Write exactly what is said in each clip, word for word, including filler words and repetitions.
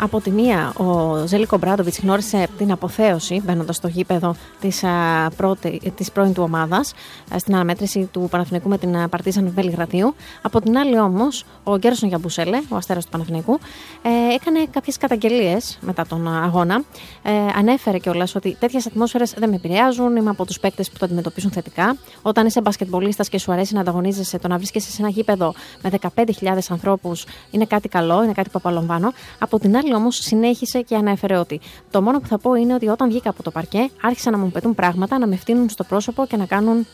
Από τη μία, ο Ζέλικο Ομπράντοβιτς γνώρισε την αποθέωση μπαίνοντας στο γήπεδο της, πρώτη, της πρώην του ομάδας στην αναμέτρηση του Παναθηναϊκού με την Παρτίζαν Βελιγραδίου. Από την άλλη, όμως, ο Γκέρσον Γιαμπουσέλε, ο αστέρας του Παναθηναϊκού, ε, έκανε κάποιες καταγγελίες μετά τον αγώνα. Ε, ανέφερε κιόλας ότι τέτοιες ατμόσφαιρες δεν με επηρεάζουν. Είμαι από τους παίκτες που το αντιμετωπίζουν θετικά. Όταν είσαι μπασκετμπολίστας και σου αρέσει να ανταγωνίζεσαι, το να βρίσκεσαι σε ένα γήπεδο με δεκαπέντε χιλιάδες ανθρώπους είναι κάτι καλό, είναι κάτι που απολαμβάνω. Από την άλλη, όμως, συνέχισε και ανέφερε ότι το μόνο που θα πω είναι ότι όταν βγήκα από το παρκέ, άρχισαν να μου πετούν πράγματα, να με φτύνουν στο πρόσωπο και να κάνουν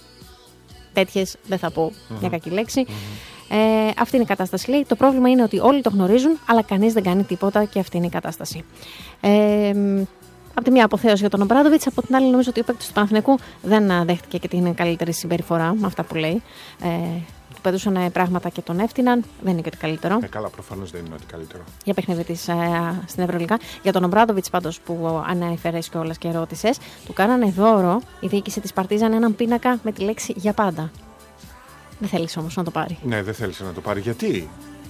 τέτοιες, δεν θα πω mm-hmm. μια κακή λέξη. Mm-hmm. Ε, αυτή είναι η κατάσταση. Λέει, το πρόβλημα είναι ότι όλοι το γνωρίζουν, αλλά κανείς δεν κάνει τίποτα και αυτή είναι η κατάσταση. Ε, από τη μία αποθέωση για τον Ομπράντοβιτς, από την άλλη νομίζω ότι ο παίκτης του Παναθηναϊκού δεν δέχτηκε και την καλύτερη συμπεριφορά με αυτά που λέει. Ε, του πετούσαν πράγματα και τον έφτυναν, δεν είναι και ότι καλύτερο. Ε, καλά, προφανώς δεν είναι ότι καλύτερο. Για παιχνίδι της ε, στην Ευρωλίγκα. Για τον Ομπράντοβιτς πάντως που ανέφερες κιόλας και ρώτησες, του κάνανε δώρο η διοίκηση της Παρτίζαν έναν πίνακα με τη λέξη για πάντα. Δεν θέλησε όμως να το πάρει. Ναι, δεν θέλησε να το πάρει. Γιατί?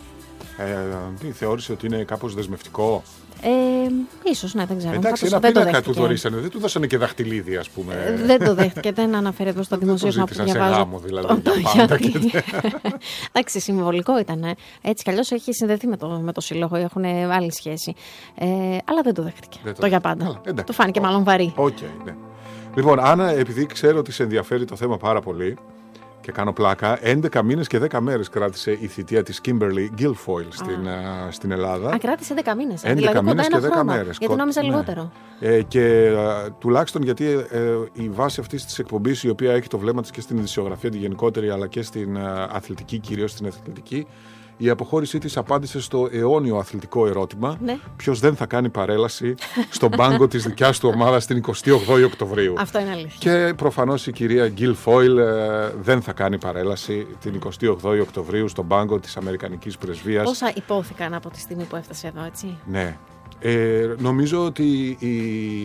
Ε, τι, θεώρησε ότι είναι κάπως δεσμευτικό. Ε, ίσως, ναι, δεν ξέρω. Εντάξει, ένα πίνακα του δωρήσανε. Δεν του δώσανε και δαχτυλίδι, ας πούμε. Ε, δεν το δέχτηκε. Δεν αναφέρει εδώ στο δημοσίευμα που διαβάζω. Σε γάμο, δηλαδή. Το, πάντα και... Εντάξει, συμβολικό ήταν. Έτσι κι αλλιώς έχει συνδεθεί με το, με το σύλλογο. Έχουν άλλη σχέση. Ε, αλλά δεν το δέχτηκε. Δεν το, το για πάντα. Καλά, το φάνηκε μάλλον βαρύ. Okay, ναι. Λοιπόν, Άννα, επειδή ξέρω ότι σε ενδιαφέρει το θέμα πάρα πολύ. Και κάνω πλάκα, έντεκα μήνες και δέκα μέρες κράτησε η θητεία της Kimberly Guilfoyle στην, α, στην Ελλάδα. Α, κράτησε έντεκα μήνες. έντεκα δηλαδή, μήνες και δέκα χρόνο, μέρες. Γιατί νόμιζα ναι. λιγότερο. Ε, και α, τουλάχιστον γιατί ε, η βάση αυτής της εκπομπής, η οποία έχει το βλέμμα της και στην ειδησιογραφία τη γενικότερη, αλλά και στην α, αθλητική, κυρίως στην αθλητική, η αποχώρησή της απάντησε στο αιώνιο αθλητικό ερώτημα. Ναι. Ποιος δεν θα κάνει παρέλαση στον πάγκο της δικιάς του ομάδας την εικοστή όγδοη Οκτωβρίου. Αυτό είναι αλήθεια. Και προφανώς η κυρία Guilfoyle ε, δεν θα κάνει παρέλαση την εικοστή όγδοη Οκτωβρίου στον πάγκο της Αμερικανικής Πρεσβείας. Πόσα υπόθηκαν από τη στιγμή που έφτασε εδώ, έτσι. Ναι. Ε, νομίζω ότι η,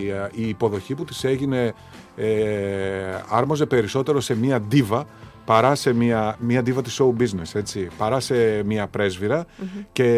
η υποδοχή που της έγινε ε, άρμοζε περισσότερο σε μία ντίβα παρά σε μια, μια ντίβα της show business, έτσι, παρά σε μια πρέσβυρα mm-hmm. και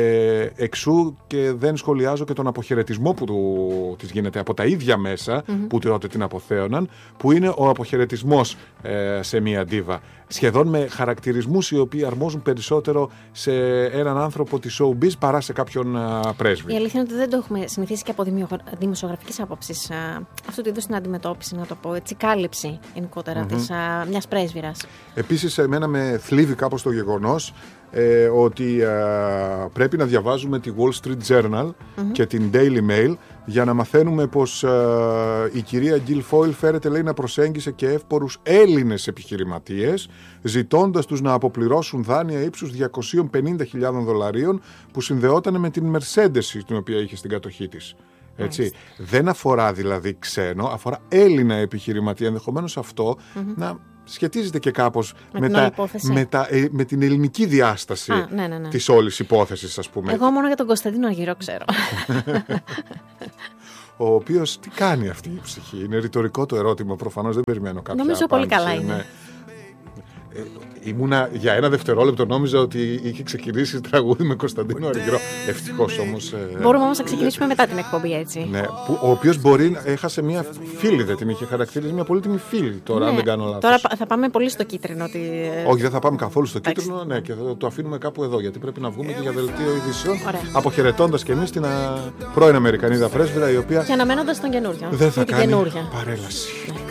εξού και δεν σχολιάζω και τον αποχαιρετισμό που του, της γίνεται από τα ίδια μέσα mm-hmm. που τότε την αποθέωναν, που είναι ο αποχαιρετισμός ε, σε μια ντίβα. Σχεδόν με χαρακτηρισμούς οι οποίοι αρμόζουν περισσότερο σε έναν άνθρωπο της showbiz παρά σε κάποιον α, πρέσβη. Η αλήθεια είναι ότι δεν το έχουμε συνηθίσει και από δημοσιογραφικής άποψης αυτού του είδους την αντιμετώπιση, να το πω έτσι, κάλυψη γενικότερα mm-hmm. της, α, μιας πρέσβυρας. Επίσης, εμένα με θλίβει κάπως το γεγονός ε, ότι α, πρέπει να διαβάζουμε τη Wall Street Journal mm-hmm. και την Daily Mail για να μαθαίνουμε πως α, η κυρία Guilfoyle φέρεται, λέει, να προσέγγισε και εύπορους Έλληνες επιχειρηματίες, ζητώντας τους να αποπληρώσουν δάνεια ύψους διακόσιες πενήντα χιλιάδες δολαρίων που συνδεόταν με την Mercedes την οποία είχε στην κατοχή της. Έτσι. Δεν αφορά δηλαδή ξένο, αφορά Έλληνα επιχειρηματία. Ενδεχομένως αυτό mm-hmm. να σχετίζεται και κάπως με, με, τα, με, τα, ε, με την ελληνική διάσταση Α, ναι, ναι, ναι. της όλης υπόθεσης, ας πούμε. Εγώ μόνο για τον Κωνσταντίνο Αργυρό ξέρω. Ο οποίος τι κάνει αυτή η ψυχή? Είναι ρητορικό το ερώτημα, προφανώς δεν περιμένω κάποια Νομίζω απάντηση. Πολύ καλά είναι. Ναι. Ε, ήμουνα για ένα δευτερόλεπτο νόμιζα ότι είχε ξεκινήσει τραγούδι με Κωνσταντίνο Αργυρό. Ευτυχώς όμως. Ε, Μπορούμε όμως να ξεκινήσουμε μετά την εκπομπή, έτσι. Ναι, που, ο οποίος μπορεί να έχασε μια φίλη, δεν την είχε χαρακτηρίσει, μια πολύτιμη φίλη τώρα, ναι, αν δεν κάνω λάθος. Τώρα θα πάμε πολύ στο κίτρινο. Ότι... Όχι, δεν θα πάμε καθόλου στο κίτρινο, ναι, και θα το αφήνουμε κάπου εδώ, γιατί πρέπει να βγούμε και για δελτίο ειδήσεων. Αποχαιρετώντας και εμείς την α, πρώην Αμερικανίδα πρέσβυρα, η οποία. Και αναμένοντας τον καινούριο. Δεν θα κάνει παρέλαση. Ναι.